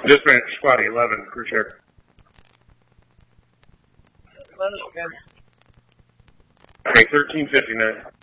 Dispatch Squad 11, crew check. 11 again. Okay, 1359.